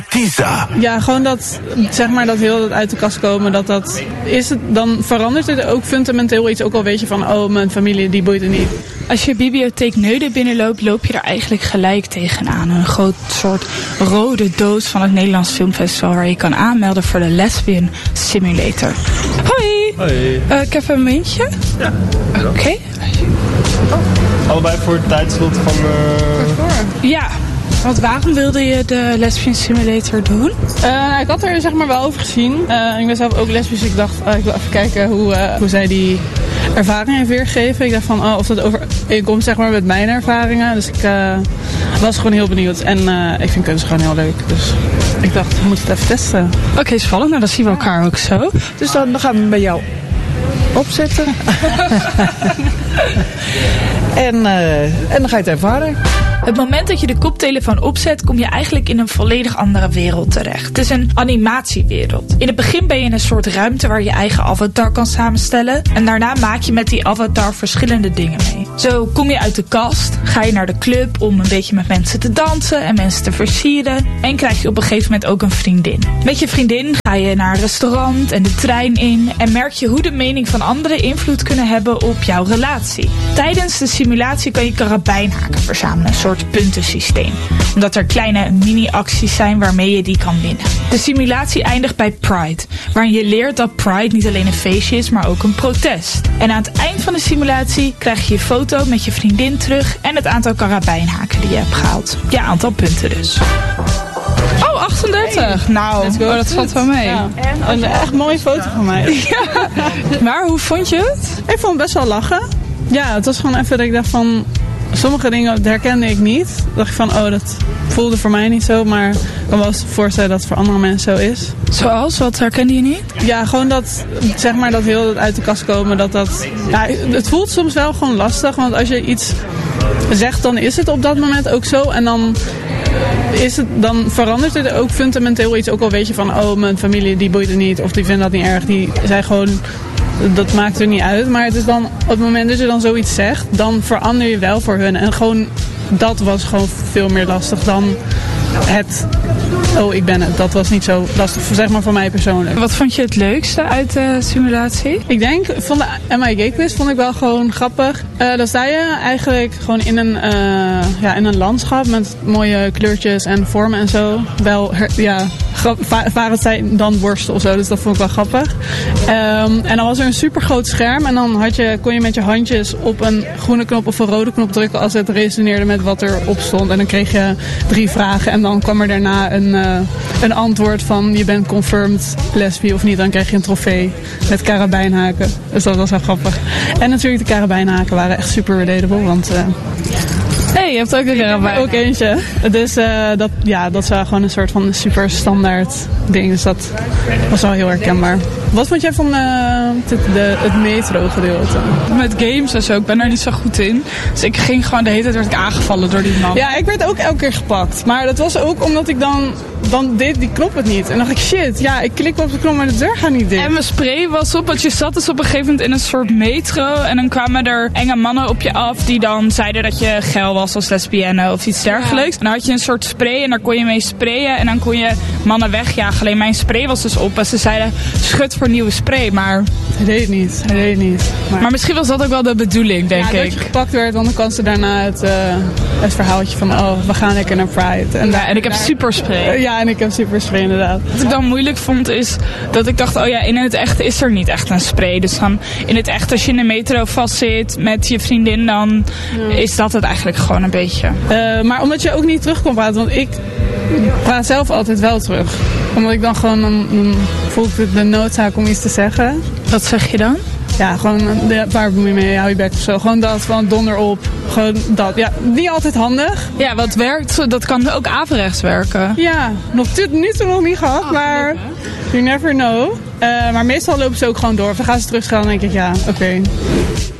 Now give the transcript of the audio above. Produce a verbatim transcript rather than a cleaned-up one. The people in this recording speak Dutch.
Tisa. Ja, gewoon dat, zeg maar, dat heel dat uit de kast komen, dat dat is het, dan verandert het ook fundamenteel iets, ook al weet je van, oh, mijn familie, die boeit het niet. Als je bibliotheek Neuden binnenloopt, loop je er eigenlijk gelijk tegenaan. Een groot soort rode doos van het Nederlands Filmfestival waar je kan aanmelden voor de Lesbian Simulator. Hoi! Hoi. Uh, ik heb een muntje. Ja. Oké. Okay. Oh. Allebei voor het tijdslot van... Uh... Ja. Want waarom wilde je de Lesbian Simulator doen? Uh, ik had er zeg maar wel over gezien. Uh, ik ben zelf ook lesbisch, dus ik dacht, uh, ik wil even kijken hoe, uh, hoe zij die ervaringen heeft weergegeven. Ik dacht van, oh, of dat overeenkomt zeg maar met mijn ervaringen. Dus ik uh, was gewoon heel benieuwd. En uh, ik vind kunst gewoon heel leuk. Dus ik dacht, we moeten het even testen. Oké, okay, spannend. Nou, dan zien we elkaar ook zo. Dus dan, dan gaan we bij jou opzetten. en, uh, en dan ga je het ervaren. Het moment dat je de koptelefoon opzet, kom je eigenlijk in een volledig andere wereld terecht. Het is een animatiewereld. In het begin ben je in een soort ruimte waar je eigen avatar kan samenstellen. En daarna maak je met die avatar verschillende dingen mee. Zo kom je uit de kast, ga je naar de club om een beetje met mensen te dansen en mensen te versieren. En krijg je op een gegeven moment ook een vriendin. Met je vriendin ga je naar een restaurant en de trein in. En merk je hoe de mening van anderen invloed kunnen hebben op jouw relatie. Tijdens de simulatie kan je karabijnhaken verzamelen. Een soort puntensysteem. Omdat er kleine mini-acties zijn waarmee je die kan winnen. De simulatie eindigt bij Pride. Waarin je leert dat Pride niet alleen een feestje is, maar ook een protest. En aan het eind van de simulatie krijg je je foto met je vriendin terug en het aantal karabijnhaken die je hebt gehaald. Ja, aantal punten dus. Oh, achtendertig. Hey. Nou, oh, dat valt wel mee. Ja. Een echt mooie foto van mij. Ja. Maar hoe vond je het? Ik vond het best wel lachen. Ja, het was gewoon even dat ik dacht van... Sommige dingen herkende ik niet. Dacht ik van, oh, dat voelde voor mij niet zo. Maar ik kan wel eens voorstellen dat het voor andere mensen zo is. Zoals? Wat herkende je niet? Ja, gewoon dat, zeg maar, dat heel uit de kast komen. Dat dat, ja, het voelt soms wel gewoon lastig. Want als je iets zegt, dan is het op dat moment ook zo. En dan, is het, dan verandert het ook fundamenteel iets. Ook al weet je van, oh, mijn familie, die boeit het niet. Of die vinden dat niet erg. Die zijn gewoon... Dat maakt er niet uit, maar het is dan op het moment dat je dan zoiets zegt, dan verander je wel voor hun. En gewoon, dat was gewoon veel meer lastig dan het, oh, ik ben het. Dat was niet zo lastig, zeg maar voor mij persoonlijk. Wat vond je het leukste uit de simulatie? Ik denk, van de M I G-quiz vond ik wel gewoon grappig. Uh, dan sta je eigenlijk gewoon in een, uh, ja, in een landschap met mooie kleurtjes en vormen en zo. Wel, ja, varend zijn dan worsten of zo, dus dat vond ik wel grappig. Um, en dan was er een super groot scherm en dan had je, kon je met je handjes op een groene knop of een rode knop drukken als het resoneerde met wat erop stond. En dan kreeg je drie vragen en dan kwam er daarna een, uh, een antwoord van je bent confirmed lesbi of niet. Dan kreeg je een trofee met karabijnhaken. Dus dat was wel grappig. En natuurlijk de karabijnhaken waren echt super relatable, want... Uh, hey, je hebt ook een karabijn. Ook eentje. Dus uh, dat, ja, dat is wel gewoon een soort van super standaard ding. Dus dat was wel heel herkenbaar. Wat vond jij van uh, de, de, het metro gedeelte? Met games en zo, ik ben daar niet zo goed in. Dus ik ging gewoon de hele tijd werd ik aangevallen door die man. Ja, ik werd ook elke keer gepakt. Maar dat was ook omdat ik dan, dan deed die knop het niet. En dan dacht ik, shit, ja, ik klik op de knop, maar de deur gaat niet dicht. En mijn spray was op, want je zat dus op een gegeven moment in een soort metro. En dan kwamen er enge mannen op je af die dan zeiden dat je geil was als lesbienne of iets dergelijks. Ja. En dan had je een soort spray en daar kon je mee sprayen. En dan kon je mannen wegjagen. Alleen mijn spray was dus op. En ze zeiden, schud voor nieuwe spray, maar... Hij deed het niet, hij deed het niet. Maar, maar misschien was dat ook wel de bedoeling, denk ja, ik. Dat je gepakt werd, want dan kan ze daarna het, uh, het verhaaltje van, oh, we gaan lekker naar Pride. En, ja, en ik heb super spray. Uh, ja, en ik heb super spray, inderdaad. Wat ik dan moeilijk vond, is dat ik dacht, oh ja, in het echt is er niet echt een spray. Dus dan in het echt, als je in de metro vastzit met je vriendin, dan ja. is dat het eigenlijk gewoon een beetje. Uh, maar omdat je ook niet terug kon praten, want ik praat zelf altijd wel terug. Omdat ik dan gewoon, dan, dan voel ik de noodzaak om iets te zeggen. Wat zeg je dan? Ja, gewoon, waar moet je mee, hou je bek of zo. Gewoon dat, van donder op. Gewoon dat. Ja, niet altijd handig. Ja, wat werkt, dat kan ook averechts werken. Ja, nog tot nu toe nog niet gehad, oh, maar you never know. Uh, maar meestal lopen ze ook gewoon door. Of dan gaan ze terugschalen en denk ik, ja, oké. Okay.